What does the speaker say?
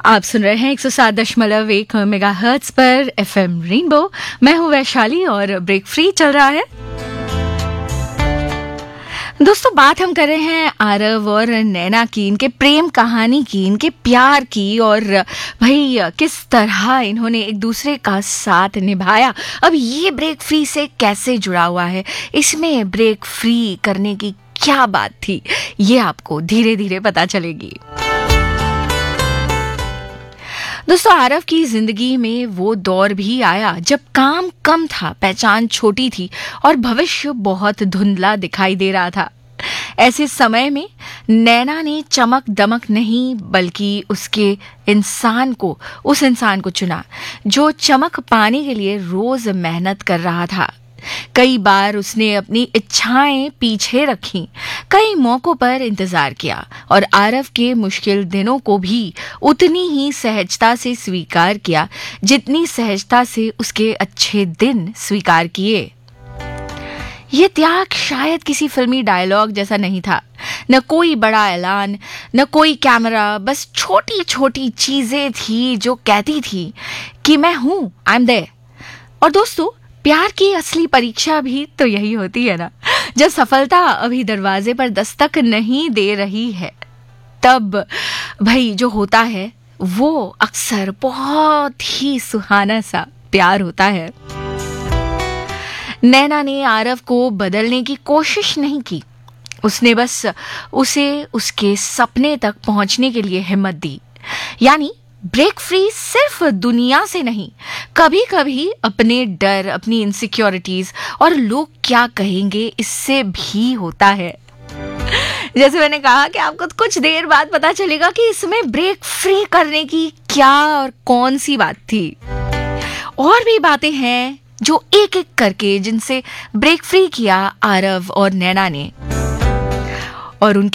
आप सुन रहे हैं 107.1 मेगाहर्ट्ज पर एफएम रेनबो। मैं हूं वैशाली और ब्रेक फ्री चल रहा है। दोस्तों, बात हम कर रहे हैं आरव और नैना की, इनके प्रेम कहानी की, इनके प्यार की, और भाई किस तरह इन्होंने एक दूसरे का साथ निभाया। अब ये ब्रेक फ्री से कैसे जुड़ा हुआ है, इसमें ब्रेक फ्री करने की क्या बात थी, ये आपको धीरे धीरे पता चलेगी। दोस्तों, आरव की जिंदगी में वो दौर भी आया जब काम कम था, पहचान छोटी थी और भविष्य बहुत धुंधला दिखाई दे रहा था। ऐसे समय में नैना ने चमक दमक नहीं बल्कि उस इंसान को चुना जो चमक पाने के लिए रोज मेहनत कर रहा था। कई बार उसने अपनी इच्छाएं पीछे रखी, कई मौकों पर इंतजार किया और आरव के मुश्किल दिनों को भी उतनी ही सहजता से स्वीकार किया जितनी सहजता से उसके अच्छे दिन स्वीकार किए। ये त्याग शायद किसी फिल्मी डायलॉग जैसा नहीं था, न कोई बड़ा ऐलान, न कोई कैमरा, बस छोटी छोटी चीजें थी जो कहती थी कि मैं हूं, आई एम देयर। और दोस्तों, प्यार की असली परीक्षा भी तो यही होती है ना, जब सफलता अभी दरवाजे पर दस्तक नहीं दे रही है, तब भाई जो होता है वो अक्सर बहुत ही सुहाना सा प्यार होता है। नैना ने आरव को बदलने की कोशिश नहीं की, उसने बस उसे उसके सपने तक पहुंचने के लिए हिम्मत दी। यानी ब्रेक फ्री सिर्फ दुनिया से नहीं, कभी कभी अपने डर, अपनी इनसिक्योरिटीज और लोग क्या कहेंगे इससे भी होता है। जैसे मैंने कहा कि आपको कुछ देर बाद पता चलेगा कि इसमें ब्रेक फ्री करने की क्या और कौन सी बात थी। और भी बातें हैं जो एक एक करके जिनसे ब्रेक फ्री किया आरव और नैना ने, और उनकी